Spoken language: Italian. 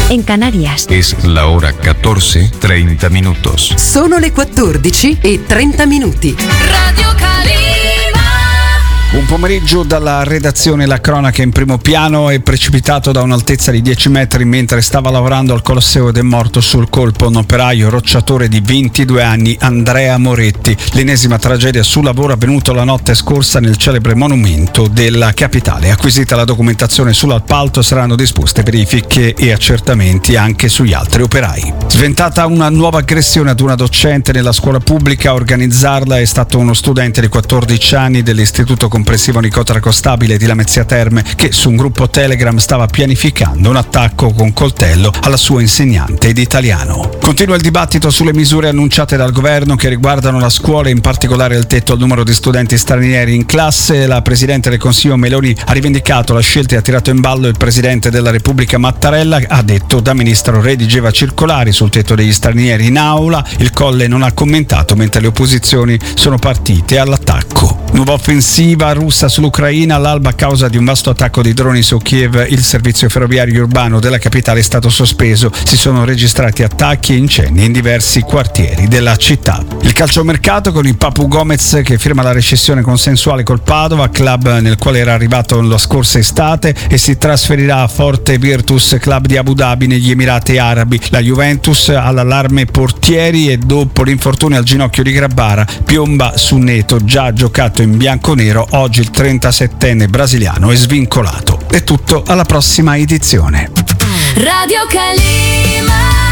en Canarias. Es la hora 14:30 minutos. Sono le 14:30. Radio Calima. Buon pomeriggio dalla redazione. La cronaca in primo piano. È precipitato da un'altezza di 10 metri mentre stava lavorando al Colosseo ed è morto sul colpo un operaio rocciatore di 22 anni, Andrea Moretti. L'ennesima tragedia sul lavoro avvenuto la notte scorsa nel celebre monumento della capitale. Acquisita la documentazione sull'appalto, saranno disposte verifiche e accertamenti anche sugli altri operai. Sventata una nuova aggressione ad una docente nella scuola pubblica. A organizzarla è stato uno studente di 14 anni dell'istituto comprensivo Nicotera Costabile di Lamezia Terme, che su un gruppo Telegram stava pianificando un attacco con coltello alla sua insegnante di italiano. Continua il dibattito sulle misure annunciate dal governo che riguardano la scuola, in particolare il tetto al numero di studenti stranieri in classe. La Presidente del Consiglio Meloni ha rivendicato la scelta e ha tirato in ballo il Presidente della Repubblica Mattarella. Ha detto: da ministro redigeva circolari sul tetto degli stranieri in aula. Il Colle non ha commentato mentre le opposizioni sono partite all'attacco. Nuova offensiva russa sull'Ucraina. All'alba, a causa di un vasto attacco di droni su Kiev, il servizio ferroviario urbano della capitale è stato sospeso. Si sono registrati attacchi e incendi in diversi quartieri della città. Il calciomercato con il Papu Gomez che firma la rescissione consensuale col Padova, club nel quale era arrivato la scorsa estate, e si trasferirà a Forte Virtus, club di Abu Dhabi negli Emirati Arabi. La Juventus all'allarme portieri e dopo l'infortunio al ginocchio di Grabbara piomba su Neto, già giocato in bianconero. Oggi il 37enne brasiliano è svincolato. È tutto, alla prossima edizione. Radio Calima.